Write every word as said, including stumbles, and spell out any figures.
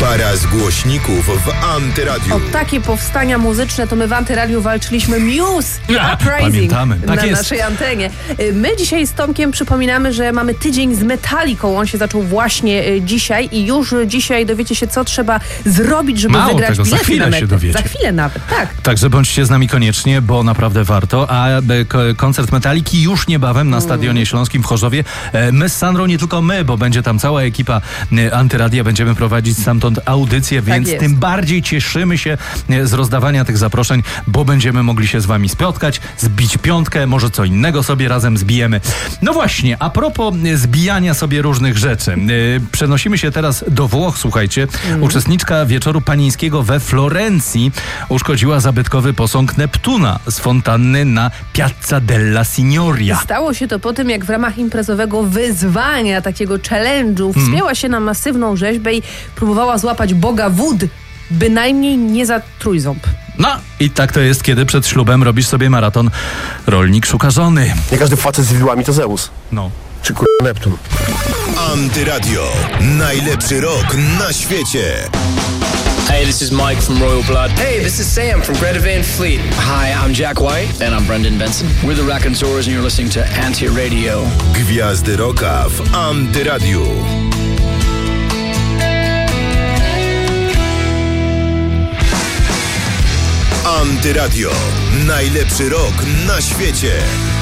Para z głośników w Antyradiu. O takie powstania muzyczne to my w Antyradiu walczyliśmy Muse i Ja, Uprising pamiętamy. Tak na jest. naszej antenie. My dzisiaj z Tomkiem przypominamy, że mamy tydzień z Metallicą. On się zaczął właśnie dzisiaj i już dzisiaj dowiecie się, co trzeba zrobić, żeby Mało wygrać tego, za bilety chwilę na metę. się dowiecie. Za chwilę nawet, tak. Także bądźcie z nami koniecznie, bo naprawdę warto. A e, ko- koncert Metaliki już niebawem na Stadionie Śląskim w Chorzowie. E, My z Sandrą, nie tylko my, bo będzie tam cała ekipa e, Antyradia. Będziemy prowadzić stamtąd audycję, więc jest. tym bardziej cieszymy się e, z rozdawania tych zaproszeń, bo będziemy mogli się z wami spotkać, zbić piątkę, może co innego sobie razem zbijemy. No właśnie, a propos e, zbijania sobie różnych rzeczy. E, Przenosimy się teraz do Włoch, słuchajcie. Mm. Uczestniczka wieczoru panieńskiego we Florencji uszkodziła zabytkowy posąg Neptuna z fontanny na Piazza della Signoria. Stało się to po tym, jak w ramach imprezowego wyzwania, takiego challenge'u, wspięła się na masywną rzeźbę i próbowała złapać boga wód, bynajmniej nie za trójząb. No i tak to jest, kiedy przed ślubem robisz sobie maraton Rolnik szuka żony. Nie każdy facet z widłami to Zeus. No. Czy kur... Neptun. Antyradio. Najlepszy rok na świecie. Hey, this is Mike from Royal Blood. Hey, this is Sam from Greta Van Fleet. Hi, I'm Jack White. And I'm Brendan Benson. We're the Raconteurs and you're listening to Anti-Radio. Gwiazdy roka w Antyradiu. Antyradio. Najlepszy rok na świecie.